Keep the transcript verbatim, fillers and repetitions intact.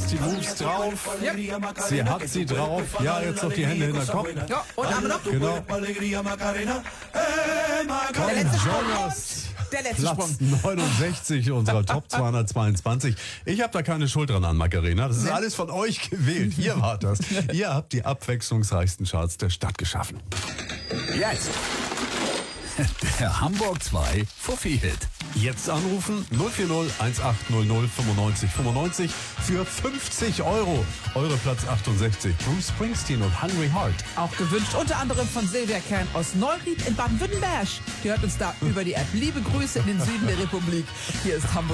die Moves drauf. Ja. Sie hat sie drauf. Ja, jetzt noch die Hände hinter den Kopf. Ja, und Arme noch. Genau. Der letzte Sprung. Jonas. Der letzte Platz Sprung. neunundsechzig unserer Top zweihundertzweiundzwanzig. Ich habe da keine Schuld dran an, Macarena. Das ist alles von euch gewählt. Ihr wart das. Ihr habt die abwechslungsreichsten Charts der Stadt geschaffen. Jetzt der Hamburg zwei Fuffi-Hit. Jetzt anrufen null vier null eins acht null null fünfundneunzig fünfundneunzig für fünfzig Euro. Eure Platz achtundsechzig. Bruce Springsteen und Hungry Heart. Auch gewünscht unter anderem von Silvia Kern aus Neuried in Baden-Württemberg. Die hört uns da über die App. Liebe Grüße in den Süden der Republik. Hier ist Hamburg.